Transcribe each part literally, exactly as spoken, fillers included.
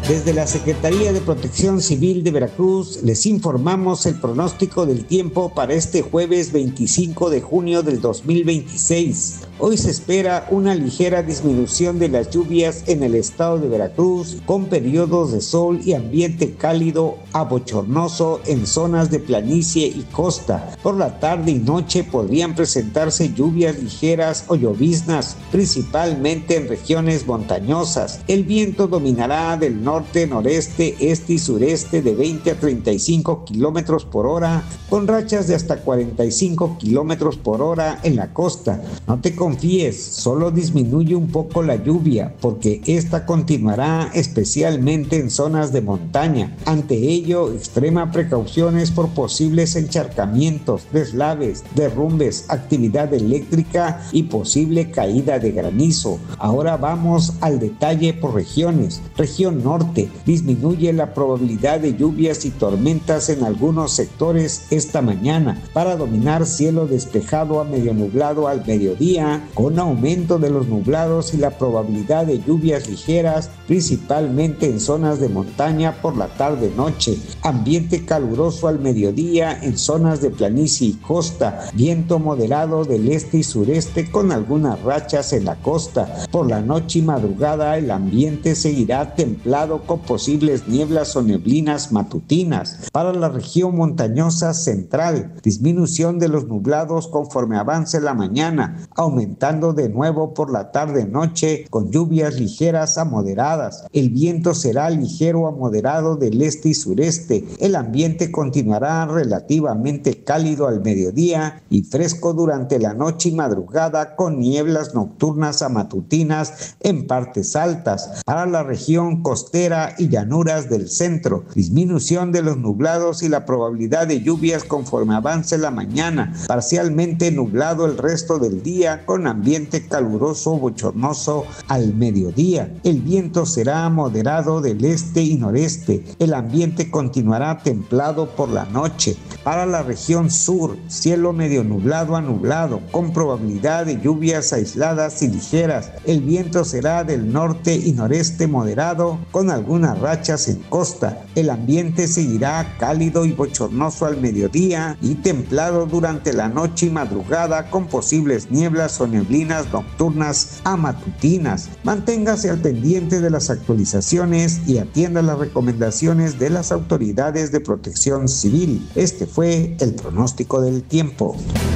Desde la Secretaría de Protección Civil de Veracruz les informamos el pronóstico del tiempo para este jueves veinticinco de junio del dos mil veintiséis. Hoy se espera una ligera disminución de las lluvias en el estado de Veracruz, con periodos de sol y ambiente cálido a bochornoso en zonas de planicie y costa. Por la tarde y noche podrían presentarse lluvias ligeras o lloviznas, principalmente en regiones montañosas. El viento dominará del norte, noreste, este y sureste de veinte a treinta y cinco kilómetros por hora, con rachas de hasta cuarenta y cinco kilómetros por hora en la costa. No te confíes, solo disminuye un poco la lluvia, porque esta continuará especialmente en zonas de montaña. Ante ello, extrema precauciones por posibles encharcamientos, deslaves, derrumbes, actividad eléctrica y posible caída de granizo. Ahora vamos al detalle por regiones. Región norte, disminuye la probabilidad de lluvias y tormentas en algunos sectores esta mañana, para dominar cielo despejado a medio nublado al mediodía, con aumento de los nublados y la probabilidad de lluvias ligeras, principalmente en zonas de montaña por la tarde-noche. Ambiente caluroso al mediodía en zonas de planicie y costa, viento moderado del este y sureste con algunas rachas en la costa. Por la noche y madrugada el ambiente seguirá templado con posibles nieblas o neblinas matutinas. Para la región montañosa central, disminución de los nublados conforme avance la mañana, aumentando de nuevo por la tarde-noche con lluvias ligeras a moderadas. El viento será ligero a moderado del este y sureste. El ambiente continuará relativamente cálido al mediodía y fresco durante la noche y madrugada, con nieblas nocturnas a matutinas en partes altas. Para la región costera y llanuras del centro, disminución de los nublados y la probabilidad de lluvias conforme avance la mañana, parcialmente nublado el resto del día con ambiente caluroso bochornoso al mediodía. El viento será moderado del este y noreste. El ambiente continuará templado por la noche. Para la región sur, cielo medio nublado a nublado, con probabilidad de lluvias aisladas y ligeras. El viento será del norte y noreste moderado, con algunas rachas en costa. El ambiente seguirá cálido y bochornoso al mediodía y templado durante la noche y madrugada, con posibles nieblas o neblinas nocturnas a matutinas. Manténgase al pendiente de las actualizaciones y atienda las recomendaciones de las autoridades de protección civil. Este fue el pronóstico del tiempo.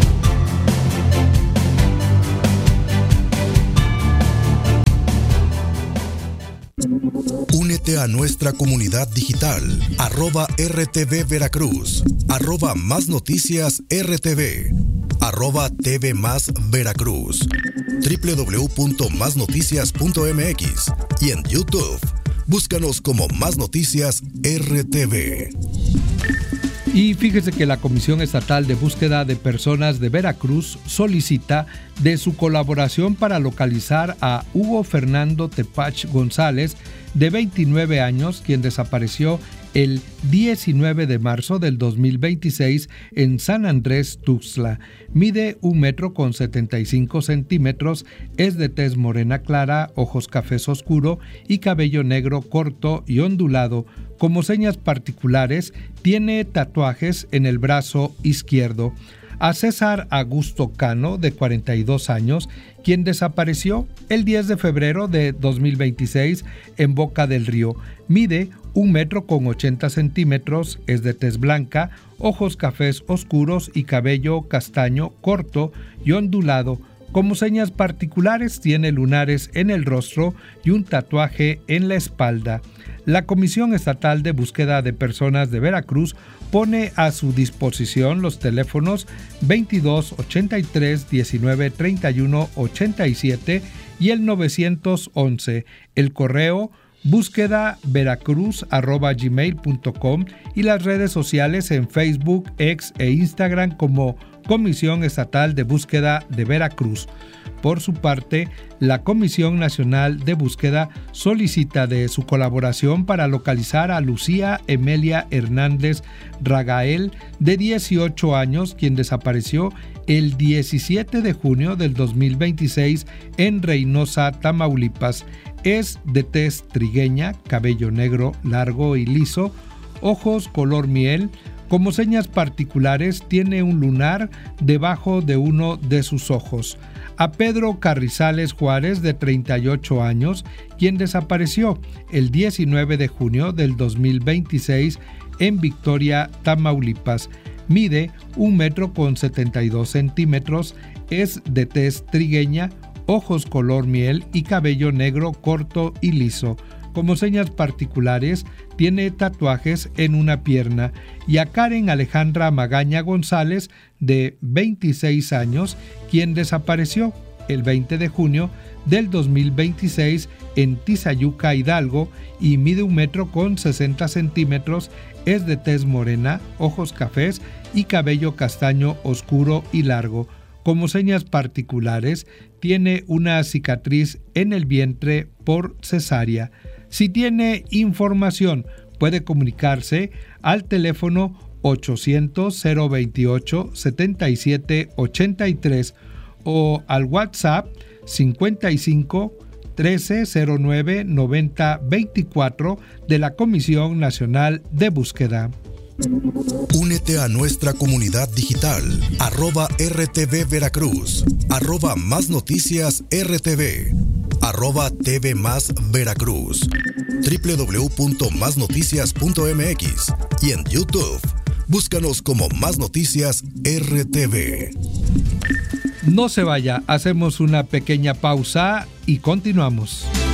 Únete a nuestra comunidad digital, arroba R T V Veracruz, arroba Más Noticias R T V, arroba T V Más Veracruz, doble u doble u doble u punto más noticias punto m x y en YouTube. Búscanos como Más Noticias R T V. Y fíjese que la Comisión Estatal de Búsqueda de Personas de Veracruz solicita de su colaboración para localizar a Hugo Fernando Tepach González, de veintinueve años, quien desapareció el diecinueve de marzo del dos mil veintiséis en San Andrés Tuxtla. Mide un metro con setenta y cinco centímetros, es de tez morena clara, ojos cafés oscuro y cabello negro corto y ondulado. Como señas particulares, tiene tatuajes en el brazo izquierdo. A César Augusto Cano, de cuarenta y dos años, quien desapareció el diez de febrero de dos mil veintiséis en Boca del Río. Mide un metro con ochenta centímetros, es de tez blanca, ojos cafés oscuros y cabello castaño corto y ondulado. Como señas particulares, tiene lunares en el rostro y un tatuaje en la espalda. La Comisión Estatal de Búsqueda de Personas de Veracruz pone a su disposición los teléfonos veintidós ochenta y tres diecinueve treinta y uno ochenta y siete y el novecientos once, el correo búsqueda veracruz arroba gmail punto com y las redes sociales en Facebook, X e Instagram como Comisión Estatal de Búsqueda de Veracruz. Por su parte, la Comisión Nacional de Búsqueda solicita de su colaboración para localizar a Lucía Emelia Hernández Ragael, de dieciocho años, quien desapareció el diecisiete de junio del dos mil veintiséis en Reynosa, Tamaulipas. Es de tez trigueña, cabello negro largo y liso, ojos color miel. Como señas particulares tiene un lunar debajo de uno de sus ojos. A Pedro Carrizales Juárez, de treinta y ocho años, quien desapareció el diecinueve de junio del dos mil veintiséis en Victoria, Tamaulipas. Mide un metro con setenta y dos centímetros, es de tez trigueña, ojos color miel y cabello negro corto y liso. Como señas particulares, tiene tatuajes en una pierna. Y a Karen Alejandra Magaña González, de veintiséis años, quien desapareció el veinte de junio del dos mil veintiséis en Tizayuca, Hidalgo, y mide un metro con sesenta centímetros, es de tez morena, ojos cafés y cabello castaño oscuro y largo. Como señas particulares, tiene una cicatriz en el vientre por cesárea. Si tiene información, puede comunicarse al teléfono ochocientos, cero veintiocho, setenta y siete ochenta y tres o al WhatsApp cincuenta y cinco, trece, cero nueve, noventa, veinticuatro de la Comisión Nacional de Búsqueda. Únete a nuestra comunidad digital, arroba R T V Veracruz, arroba Más Noticias R T V, arroba T V Más Veracruz, doble u doble u doble u punto más noticias punto m x y en YouTube, búscanos como Más Noticias R T V. No se vaya, hacemos una pequeña pausa y continuamos.